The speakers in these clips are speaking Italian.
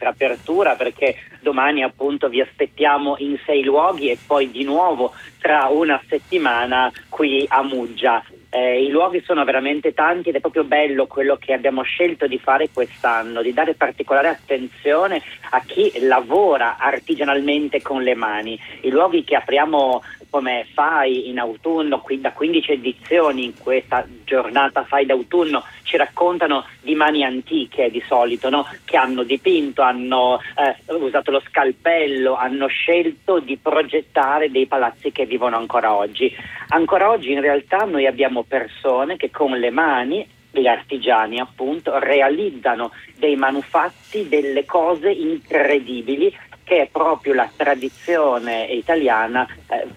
nostra apertura, perché domani appunto vi aspettiamo in 6 luoghi e poi di nuovo tra una settimana qui a Muggia. I luoghi sono veramente tanti ed è proprio bello quello che abbiamo scelto di fare quest'anno, di dare particolare attenzione a chi lavora artigianalmente con le mani. I luoghi che apriamo come FAI in autunno, qui da 15 edizioni in questa giornata FAI d'autunno, ci raccontano di mani antiche di solito, no? Che hanno dipinto, hanno usato lo scalpello, hanno scelto di progettare dei palazzi che vivono ancora oggi. Ancora oggi in realtà noi abbiamo persone che con le mani, gli artigiani appunto, realizzano dei manufatti, delle cose incredibili che proprio la tradizione italiana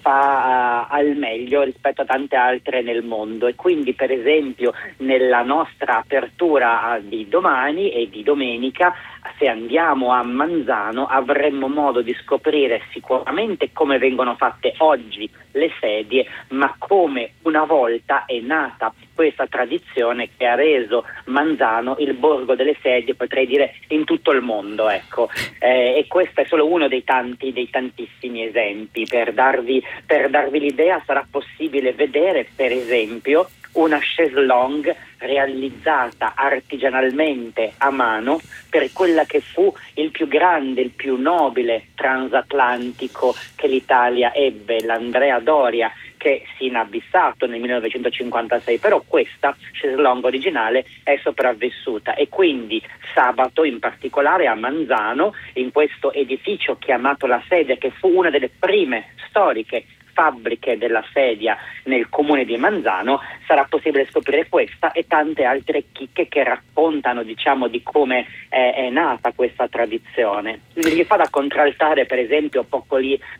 fa al meglio rispetto a tante altre nel mondo. E quindi per esempio nella nostra apertura di domani e di domenica, se andiamo a Manzano avremmo modo di scoprire sicuramente come vengono fatte oggi le sedie, ma come una volta è nata questa tradizione che ha reso Manzano il borgo delle sedie, potrei dire in tutto il mondo, ecco. E questo è solo uno dei tantissimi esempi. Per darvi l'idea, sarà possibile vedere per esempio una chaise longue realizzata artigianalmente a mano per quella che fu il più grande, il più nobile transatlantico che l'Italia ebbe, l'Andrea Doria, che si è inabissato nel 1956, però questa chaise longue originale è sopravvissuta e quindi sabato in particolare a Manzano, in questo edificio chiamato La Sedia, che fu una delle prime storiche fabbriche della sedia nel comune di Manzano, sarà possibile scoprire questa e tante altre chicche che raccontano, diciamo, di come è nata questa tradizione. Gli fa da contraltare per esempio poco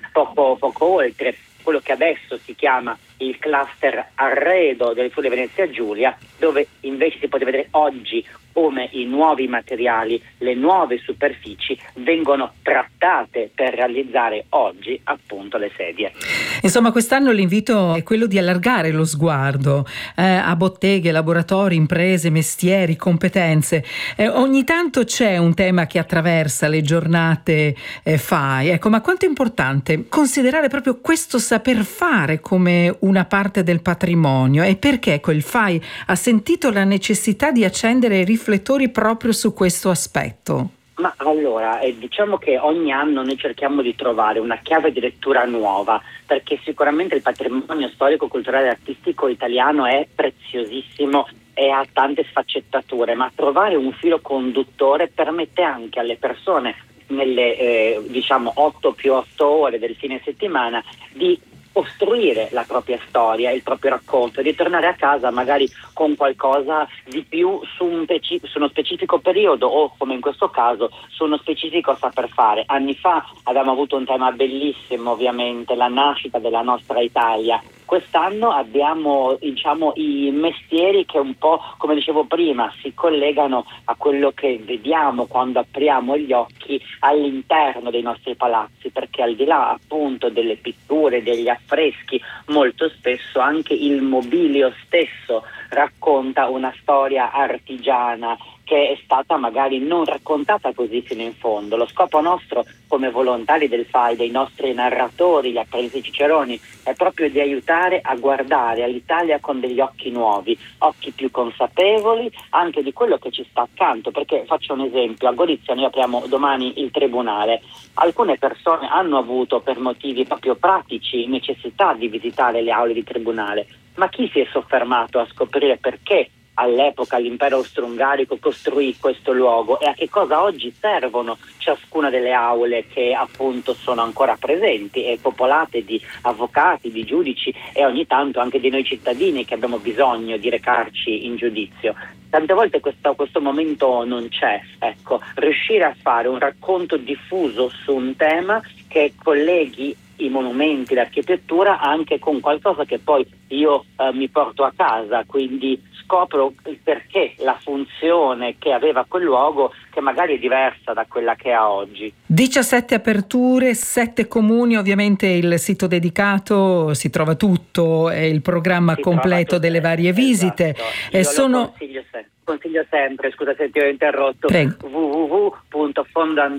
oltre quello che adesso si chiama il cluster arredo del Friuli Venezia Giulia, dove invece si poteva vedere oggi come i nuovi materiali, le nuove superfici vengono trattate per realizzare oggi appunto le sedie. Insomma, quest'anno l'invito è quello di allargare lo sguardo a botteghe, laboratori, imprese, mestieri, competenze. Ogni tanto c'è un tema che attraversa le giornate FAI. Ecco, ma quanto è importante considerare proprio questo saper fare come una parte del patrimonio, e perché ecco, il FAI ha sentito la necessità di accendere i riflettori proprio su questo aspetto? Ma allora, diciamo che ogni anno noi cerchiamo di trovare una chiave di lettura nuova, perché sicuramente il patrimonio storico, culturale e artistico italiano è preziosissimo e ha tante sfaccettature, ma trovare un filo conduttore permette anche alle persone nelle 8 più 8 ore del fine settimana di costruire la propria storia, il proprio racconto, di tornare a casa magari con qualcosa di più su uno specifico periodo o, come in questo caso, su uno specifico saper fare. Anni fa abbiamo avuto un tema bellissimo, ovviamente, la nascita della nostra Italia. Quest'anno abbiamo, i mestieri che un po', come dicevo prima, si collegano a quello che vediamo quando apriamo gli occhi all'interno dei nostri palazzi, perché al di là appunto delle pitture, degli affreschi, molto spesso anche il mobilio stesso racconta una storia artigiana che è stata magari non raccontata così fino in fondo. Lo scopo nostro come volontari del FAI, dei nostri narratori, gli apprendisti ciceroni, è proprio di aiutare a guardare all'Italia con degli occhi nuovi, occhi più consapevoli anche di quello che ci sta accanto, perché faccio un esempio: a Gorizia noi apriamo domani il tribunale. Alcune persone hanno avuto per motivi proprio pratici necessità di visitare le aule di tribunale, ma chi si è soffermato a scoprire perché all'epoca l'impero austro-ungarico costruì questo luogo e a che cosa oggi servono ciascuna delle aule che appunto sono ancora presenti e popolate di avvocati, di giudici e ogni tanto anche di noi cittadini che abbiamo bisogno di recarci in giudizio. Tante volte questo momento non c'è. Ecco, riuscire a fare un racconto diffuso su un tema che colleghi i monumenti, l'architettura anche con qualcosa che poi io mi porto a casa, quindi scopro il perché, la funzione che aveva quel luogo, che magari è diversa da quella che ha oggi. 17 aperture, 7 comuni, ovviamente il sito dedicato si trova tutto, è il programma completo delle varie visite. Esatto. Io lo consiglio sempre, scusa se ti ho interrotto, www.fondoandrea.it